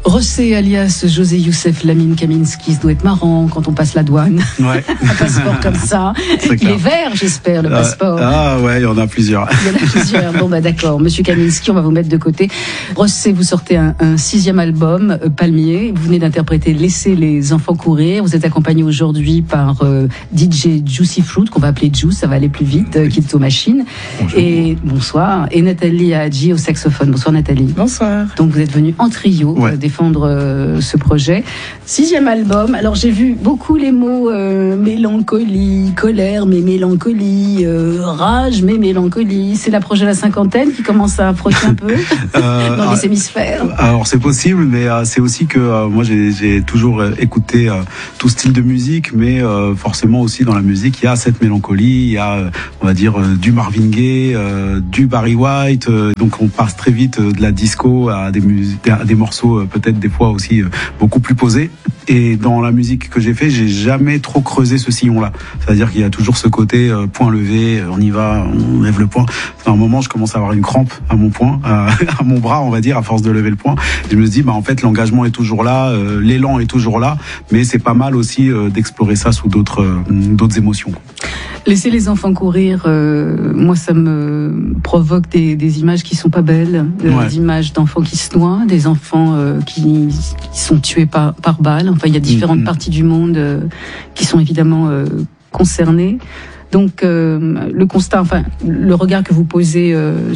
Rossé alias José Youssef Lamine Kaminski, ça doit être marrant quand on passe la douane. Ouais. Un passeport comme ça. Il est vert, j'espère, le passeport. Ah ouais, il y en a plusieurs. Il y en a plusieurs. Bon bah d'accord, Monsieur Kaminski, on va vous mettre de côté. Rossé, vous sortez un 6e album, Palmier. Vous venez d'interpréter Laissez les enfants courir. Vous êtes accompagné aujourd'hui par DJ Juicy Fruit, qu'on va appeler Juice, ça va aller plus vite, qui est aux machines. Bonjour. Et bonsoir. Et Nathalie Hadji au saxophone. Bonsoir Nathalie. Bonsoir. Donc vous êtes venue en trio défendre ce projet. 6e album. Alors j'ai vu beaucoup les mots mélancolie, colère mais mélancolie, rage mais mélancolie. C'est l'approche de la cinquantaine qui commence à approcher un peu dans les hémisphères. Alors c'est possible, mais c'est aussi que moi j'ai toujours écouté tout style de musique, mais forcément aussi dans la musique il y a cette mélancolie, il y a on va dire du Marvin Gaye, du Barry White, donc on passe très vite de la disco à des morceaux peut-être des fois aussi beaucoup plus posés. Et dans la musique que j'ai fait, j'ai jamais trop creusé ce sillon-là. C'est-à-dire qu'il y a toujours ce côté point levé, on y va, on lève le poing. À un moment, je commence à avoir une crampe à mon poing, à mon bras, on va dire, à force de lever le poing. Je me dis, en fait, l'engagement est toujours là, l'élan est toujours là, mais c'est pas mal aussi d'explorer ça sous d'autres émotions. Laisser les enfants courir, moi ça me provoque des images qui sont pas belles, des images d'enfants qui se noient, des enfants qui sont tués par balles. Enfin, il y a différentes parties du monde qui sont évidemment concernées. Donc le constat, enfin le regard que vous posez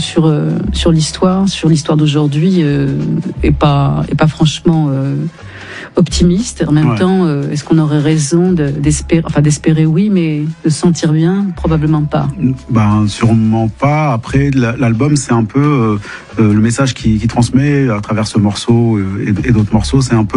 sur l'histoire d'aujourd'hui est pas franchement optimiste. En même temps, est-ce qu'on aurait raison d'espérer oui, mais de se sentir bien, probablement pas. Sûrement pas. Après, l'album, c'est un peu le message qui transmet à travers ce morceau et d'autres morceaux. C'est un peu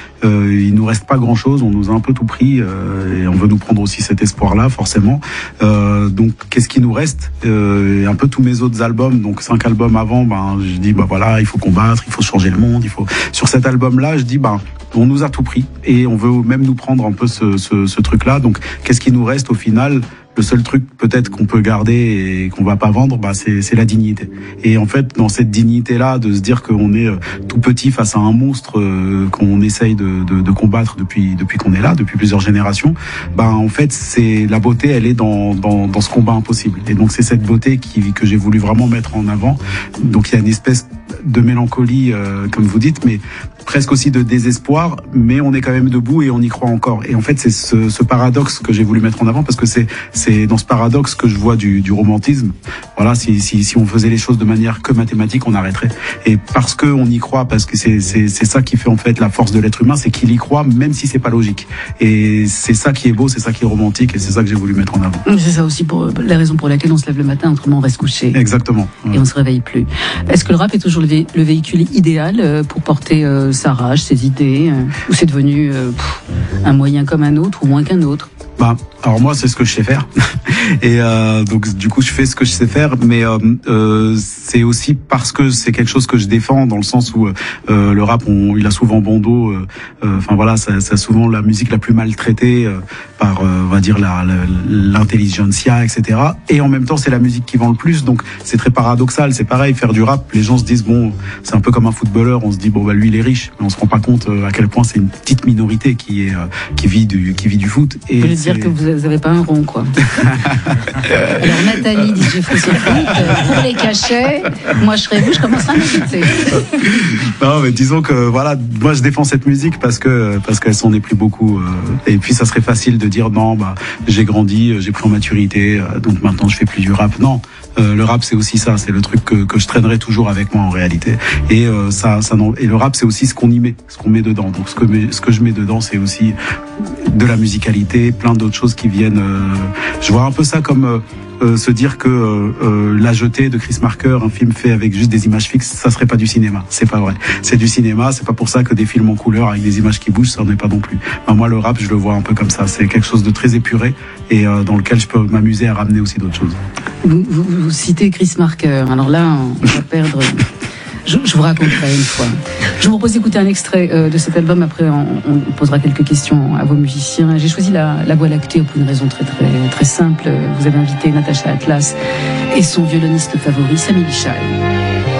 il nous reste pas grand-chose, on nous a un peu tout pris et on veut nous prendre aussi cet espoir-là, forcément. Donc, qu'est-ce qui nous reste un peu tous mes autres albums, donc 5 albums avant, je dis voilà, il faut combattre, il faut changer le monde, Sur cet album-là, je dis on nous a tout pris et on veut même nous prendre un peu ce truc-là. Donc, qu'est-ce qui nous reste au final? Le seul truc peut-être qu'on peut garder et qu'on va pas vendre, c'est la dignité. Et en fait, dans cette dignité-là, de se dire qu'on est tout petit face à un monstre qu'on essaye de combattre depuis qu'on est là, depuis plusieurs générations, en fait, c'est la beauté, elle est dans ce combat impossible. Et donc c'est cette beauté que j'ai voulu vraiment mettre en avant. Donc il y a une espèce de mélancolie, comme vous dites, mais presque aussi de désespoir, mais on est quand même debout et on y croit encore. Et en fait, c'est ce paradoxe que j'ai voulu mettre en avant, parce que c'est dans ce paradoxe que je vois du romantisme. Voilà, si on faisait les choses de manière que mathématique, on arrêterait. Et parce que on y croit, parce que c'est ça qui fait en fait la force de l'être humain, c'est qu'il y croit même si c'est pas logique. Et c'est ça qui est beau, c'est ça qui est romantique, et c'est ça que j'ai voulu mettre en avant. C'est ça aussi la raison pour laquelle on se lève le matin, autrement on reste couché. Exactement. Et on se réveille plus. Est-ce que le rap est toujours le véhicule idéal pour porter sa rage, ses idées, ou c'est devenu un moyen comme un autre ou moins qu'un autre? Alors moi, c'est ce que je sais faire. Et donc du coup, je fais ce que je sais faire, mais c'est aussi parce que c'est quelque chose que je défends, dans le sens où le rap, il a souvent bon dos. C'est souvent la musique la plus maltraitée par, on va dire, l'intelligentsia, etc. Et en même temps, c'est la musique qui vend le plus, donc c'est très paradoxal. C'est pareil, faire du rap, les gens se disent c'est un peu comme un footballeur. On se dit lui, il est riche, mais on se rend pas compte à quel point c'est une petite minorité qui vit du foot. Et je veux dire que vous n'avez pas un rond, quoi. Alors Nathalie, DJ Fruit, pour les cachets, moi je serais vous, je commencerai à m'inquiéter. Non, mais disons que moi je défends cette musique parce qu'elle s'en est pris beaucoup. Et puis ça serait facile de dire non, j'ai grandi, j'ai pris en maturité, donc maintenant je fais plus du rap. Non, le rap c'est aussi ça, c'est le truc que je traînerai toujours avec moi en réalité. Et et le rap c'est aussi ce qu'on y met, ce qu'on met dedans. Donc ce que je mets dedans, c'est aussi de la musicalité, plein d'autres choses qui viennent. Je vois un peu ça comme se dire que La Jetée de Chris Marker, un film fait avec juste des images fixes, ça serait pas du cinéma. C'est pas vrai. C'est du cinéma. C'est pas pour ça que des films en couleur avec des images qui bougent, ça n'en est pas non plus. Moi, le rap, je le vois un peu comme ça. C'est quelque chose de très épuré et dans lequel je peux m'amuser à ramener aussi d'autres choses. Vous citez Chris Marker. Alors là, on va perdre. Je vous raconterai une fois. Je vous propose d'écouter un extrait de cet album. Après, on posera quelques questions à vos musiciens. J'ai choisi la Voie lactée pour une raison très très très simple. Vous avez invité Natacha Atlas et son violoniste favori, Sami Bichai.